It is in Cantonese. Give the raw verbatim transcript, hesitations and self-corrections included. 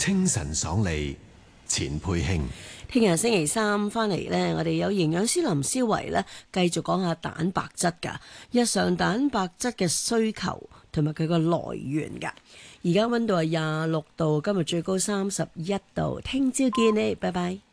清晨爽利，錢佩興。 聽日星期三翻嚟呢，我哋有營養師林思維呢，繼續講下蛋白質㗎，日常蛋白質嘅需求同埋佢個來源㗎。而家溫度係廿六度，今日最高三十一度，聽朝見你，拜拜。